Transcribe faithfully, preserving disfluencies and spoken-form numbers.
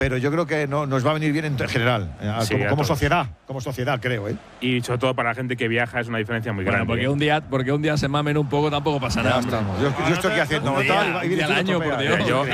pero yo creo que no, nos va a venir bien en general, eh, Sí, como, a como todos. sociedad, como sociedad creo, ¿eh? Y sobre todo para la gente que viaja es una diferencia muy Bueno, grande. porque ¿eh? un día, porque un día se mamen un poco tampoco pasa Ya nada. hombre. estamos. Yo, yo estoy aquí haciendo Un tal, día, y un viene día tú al y año, estropea. por Dios. Yo-